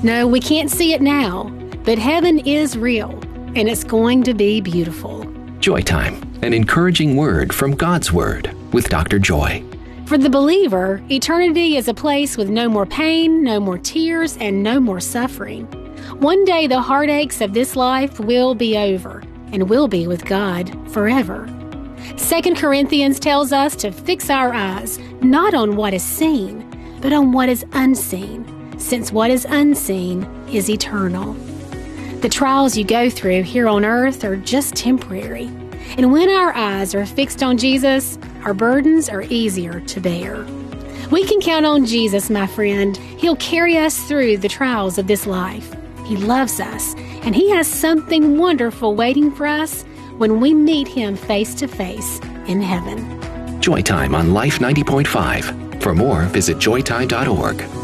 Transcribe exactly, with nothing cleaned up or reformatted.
No, we can't see it now, but heaven is real, and it's going to be beautiful. Joy Time, an encouraging word from God's Word with Doctor Joy. For the believer, eternity is a place with no more pain, no more tears, and no more suffering. One day the heartaches of this life will be over, and we'll be with God forever. Second Corinthians tells us to fix our eyes not on what is seen, but on what is unseen, since what is unseen is eternal. The trials you go through here on earth are just temporary, and when our eyes are fixed on Jesus, our burdens are easier to bear. We can count on Jesus, my friend. He'll carry us through the trials of this life. He loves us, and He has something wonderful waiting for us when we meet Him face to face in heaven. Joy Time on Life ninety point five. For more, visit joy time dot org.